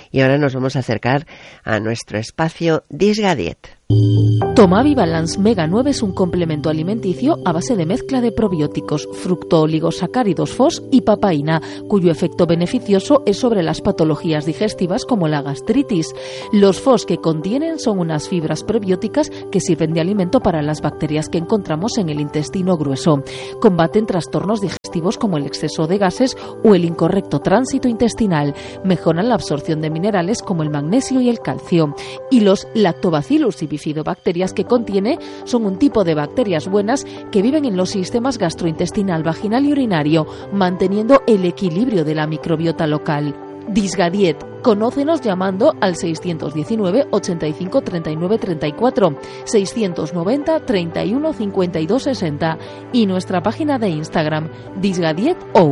Y ahora nos vamos a acercar a nuestro espacio Disgadiet. Tomavi Balance Mega 9 es un complemento alimenticio a base de mezcla de probióticos, fructooligosacáridos FOS y papaína, cuyo efecto beneficioso es sobre las patologías digestivas como la gastritis. Los FOS que contienen son unas fibras prebióticas que sirven de alimento para las bacterias que encontramos en el intestino grueso. Combaten trastornos digestivos como el exceso de gases o el incorrecto tránsito intestinal. Mejoran la absorción de minerales como el magnesio y el calcio. Y los lactobacillus y bifidobacterias que contiene son un tipo de bacterias buenas que viven en los sistemas gastrointestinal, vaginal y urinario, manteniendo el equilibrio de la microbiota local. Disgadiet. Conócenos llamando al 619 85 39 34, 690 31 52 60 y nuestra página de Instagram, disgadiet.o.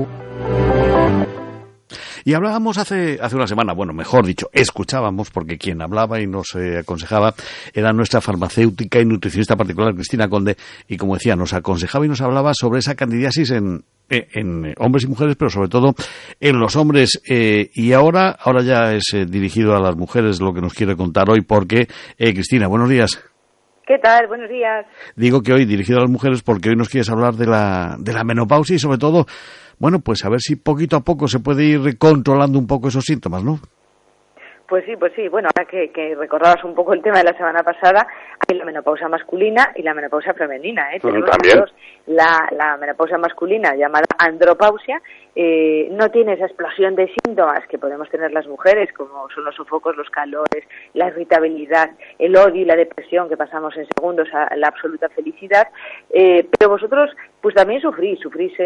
Y hablábamos hace una semana, bueno, mejor dicho, escuchábamos, porque quien hablaba y nos aconsejaba era nuestra farmacéutica y nutricionista particular, Cristina Conde, y como decía, nos aconsejaba y nos hablaba sobre esa candidiasis en hombres y mujeres, pero sobre todo en los hombres. Y ahora ya es dirigido a las mujeres lo que nos quiere contar hoy, porque, Cristina, buenos días. ¿Qué tal? Buenos días. Digo que hoy dirigido a las mujeres porque hoy nos quieres hablar de la menopausia y sobre todo, bueno, pues a ver si poquito a poco se puede ir controlando un poco esos síntomas, ¿no? Pues sí. Bueno, ahora que recordabas un poco el tema de la semana pasada, hay la menopausia masculina y la menopausia femenina, ¿eh? Tenemos también. La menopausia masculina, llamada andropausia, no tiene esa explosión de síntomas que podemos tener las mujeres, como son los sofocos, los calores, la irritabilidad, el odio y la depresión, que pasamos en segundos a la absoluta felicidad, pero vosotros pues también sufrís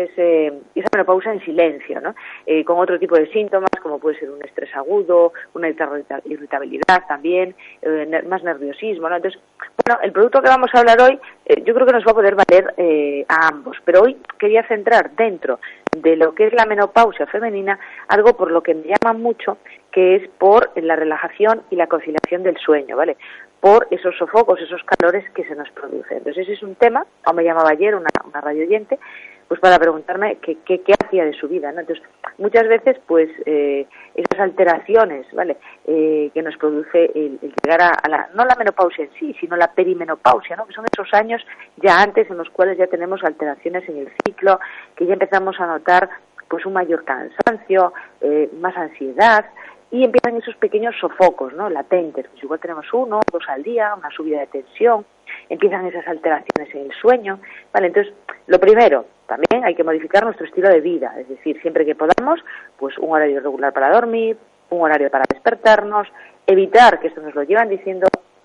esa menopausia en silencio, ¿no? Con otro tipo de síntomas, como puede ser un estrés agudo, una irritabilidad también, más nerviosismo, ¿no? Entonces, bueno, el producto que vamos a hablar hoy, yo creo que nos va a poder valer a ambos, pero hoy quería centrar dentro de lo que es la menopausia femenina, algo por lo que me llama mucho, que es por la relajación y la conciliación del sueño, ¿vale? Por esos sofocos, esos calores que se nos producen. Entonces ese es un tema, o me llamaba ayer una radio oyente, pues para preguntarme qué hacía de su vida, ¿no? Entonces, muchas veces, pues, esas alteraciones, ¿vale?, que nos produce el llegar a no la menopausia en sí, sino la perimenopausia, ¿no?, que son esos años ya antes en los cuales ya tenemos alteraciones en el ciclo, que ya empezamos a notar, pues, un mayor cansancio, más ansiedad, y empiezan esos pequeños sofocos, ¿no?, latentes. Pues igual tenemos 1 o 2 al día, una subida de tensión, empiezan esas alteraciones en el sueño, ¿vale? Entonces, lo primero, también hay que modificar nuestro estilo de vida, es decir, siempre que podamos, pues un horario regular para dormir, un horario para despertarnos, evitar, que esto nos lo llevan diciendo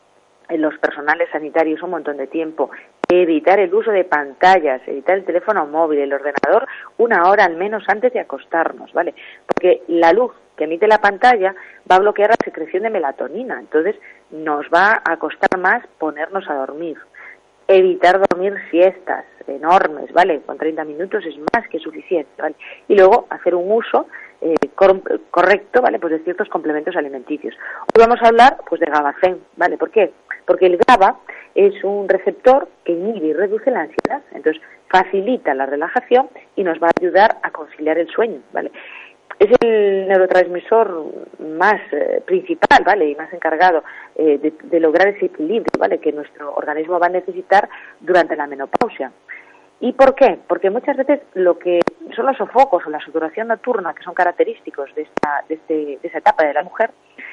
en los personales sanitarios un montón de tiempo, evitar el uso de pantallas, evitar el teléfono móvil, el ordenador, 1 hora al menos antes de acostarnos, ¿vale? Porque la luz que emite la pantalla va a bloquear la secreción de melatonina, entonces nos va a costar más ponernos a dormir. Evitar dormir siestas enormes, ¿vale? Con 30 minutos es más que suficiente, ¿vale? Y luego hacer un uso correcto, ¿vale?, pues de ciertos complementos alimenticios. Hoy vamos a hablar, pues, de GABAFEN, ¿vale? ¿Por qué? Porque el GABA es un receptor que inhibe y reduce la ansiedad, entonces facilita la relajación y nos va a ayudar a conciliar el sueño, ¿vale? Es el neurotransmisor más principal, ¿vale?, y más encargado de lograr ese equilibrio, ¿vale?, que nuestro organismo va a necesitar durante la menopausia. ¿Y por qué? Porque muchas veces lo que son los sofocos o la sudoración nocturna, que son característicos de esa etapa de la mujer,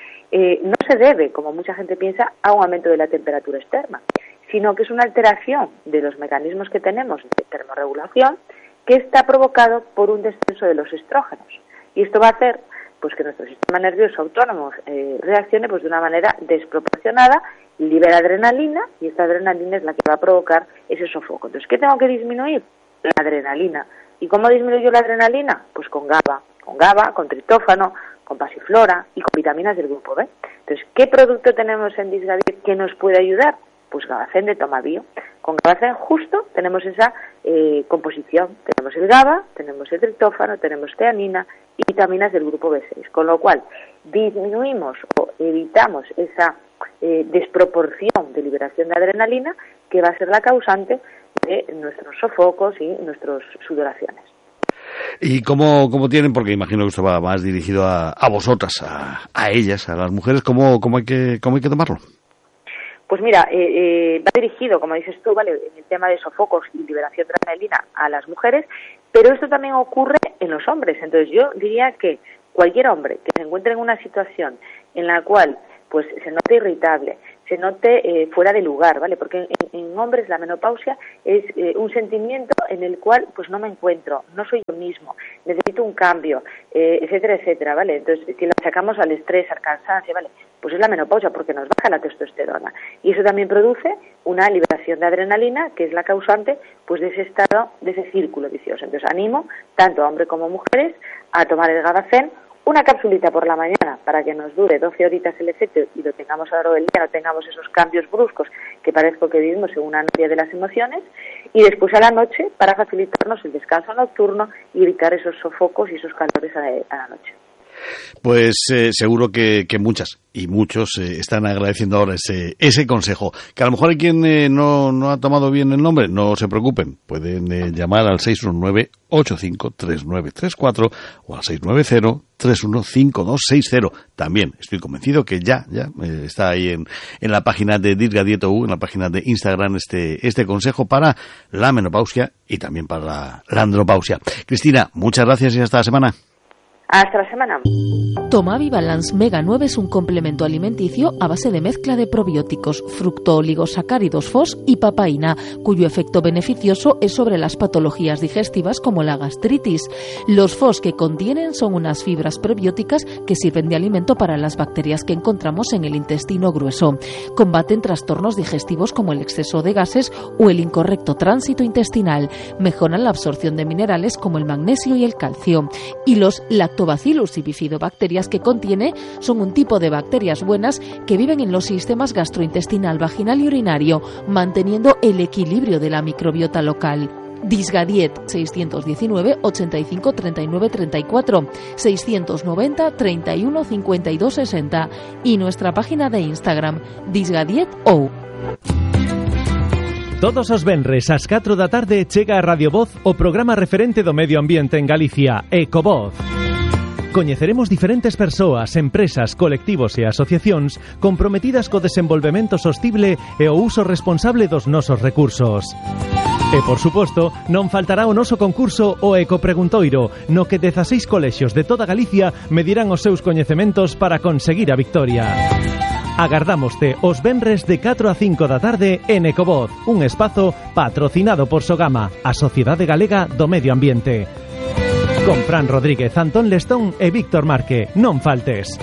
no se debe, como mucha gente piensa, a un aumento de la temperatura externa, sino que es una alteración de los mecanismos que tenemos de termorregulación que está provocado por un descenso de los estrógenos. Y esto va a hacer, pues, que nuestro sistema nervioso autónomo reaccione, pues, de una manera desproporcionada, libera adrenalina, y esta adrenalina es la que va a provocar ese sofoco. Entonces, ¿qué tengo que disminuir? La adrenalina. ¿Y cómo disminuyo la adrenalina? Pues con GABA, con triptófano, con pasiflora y con vitaminas del grupo B. Entonces, ¿qué producto tenemos en Disgadiet que nos puede ayudar? Pues GABAFEN de Tomabio. Con GABAFEN justo tenemos esa composición. Tenemos el GABA, tenemos el triptófano, tenemos teanina y vitaminas del grupo B6. Con lo cual, disminuimos o evitamos esa desproporción de liberación de adrenalina que va a ser la causante de nuestros sofocos y nuestras sudoraciones. ¿Y cómo tienen? Porque imagino que esto va más dirigido a vosotras, a ellas, a las mujeres. ¿Cómo hay que tomarlo? Pues mira, va dirigido, como dices tú, ¿vale?, en el tema de sofocos y liberación de adrenalina a las mujeres, pero esto también ocurre en los hombres. Entonces yo diría que cualquier hombre que se encuentre en una situación en la cual pues se note irritable, se note fuera de lugar, ¿vale? Porque en hombres la menopausia es un sentimiento en el cual pues no me encuentro, no soy yo mismo, necesito un cambio, etcétera, etcétera, ¿vale? Entonces, si la sacamos al estrés, al cansancio, ¿vale?, pues es la menopausia porque nos baja la testosterona. Y eso también produce una liberación de adrenalina, que es la causante pues de ese estado, de ese círculo vicioso. Entonces, animo tanto a hombres como mujeres a tomar el Gadafem, una capsulita por la mañana para que nos dure 12 horitas el efecto y lo tengamos a lo largo del día, no tengamos esos cambios bruscos que parezco que vivimos en una noche de las emociones, y después a la noche para facilitarnos el descanso nocturno y evitar esos sofocos y esos calores a la noche. Pues seguro que muchas y muchos están agradeciendo ahora ese consejo. Que a lo mejor hay quien no ha tomado bien el nombre, no se preocupen. Pueden llamar al 619-853934 o al 690-315260. También estoy convencido que ya está ahí en la página de Disgadietou, en la página de Instagram, este consejo para la menopausia y también para la andropausia. Cristina, muchas gracias y hasta la semana. Hasta la semana. Tomavi Balance Mega 9 es un complemento alimenticio a base de mezcla de probióticos, fructooligosacáridos FOS y papaína, cuyo efecto beneficioso es sobre las patologías digestivas como la gastritis. Los FOS que contienen son unas fibras prebióticas que sirven de alimento para las bacterias que encontramos en el intestino grueso. Combaten trastornos digestivos como el exceso de gases o el incorrecto tránsito intestinal. Mejoran la absorción de minerales como el magnesio y el calcio. Y los Lactobacillus y bifidobacterias que contiene son un tipo de bacterias buenas que viven en los sistemas gastrointestinal, vaginal y urinario, manteniendo el equilibrio de la microbiota local. Disgadiet 619 85 39 34 690 31 52 60 y nuestra página de Instagram Disgadietou. Todos os venres ás 4 da tarde chega a Radio Voz o programa referente do medio ambiente en Galicia, Ecovoz. Coñeceremos diferentes persoas, empresas, colectivos e asociacións comprometidas co desenvolvemento sostible e o uso responsable dos nosos recursos. E, por suposto, non faltará o noso concurso o Ecopreguntoiro, no que 16 colexios de toda Galicia medirán os seus coñecementos para conseguir a victoria. Agardámoste os venres de 4 a 5 da tarde en Ecovoz, un espazo patrocinado por Sogama, a Sociedade Galega do Medio Ambiente. Con Fran Rodríguez, Antón Lestón e Víctor Marque. Non faltes.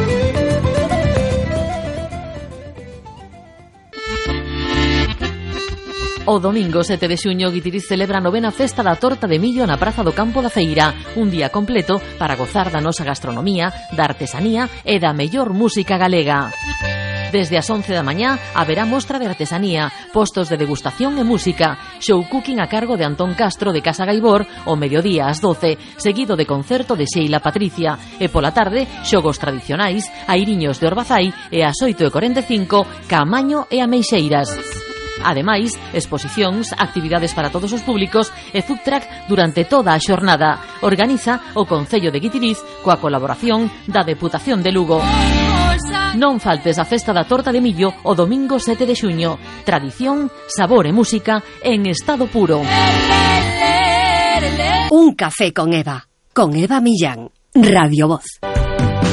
O domingo 7 de xuño, Guitiriz celebra a 9ª festa da torta de millo na Praza do Campo da Feira. Un día completo para gozar da nosa gastronomía, da artesanía e da mellor música galega. Desde as 11 da mañá haberá mostra de artesanía, postos de degustación e música, show cooking a cargo de Antón Castro de Casa Gaibor o mediodía ás 12, seguido de concerto de Sheila Patricia, e pola tarde xogos tradicionais, airiños de Orbazai e ás 8:45 Camaño e Ameixeiras. Ademais, exposicións, actividades para todos os públicos e food truck durante toda a xornada. Organiza o Concello de Guitiriz coa colaboración da Deputación de Lugo. Non faltes a festa da torta de millo o domingo 7 de xuño. Tradición, sabor e música en estado puro. Un café con Eva Millán, Radio Voz.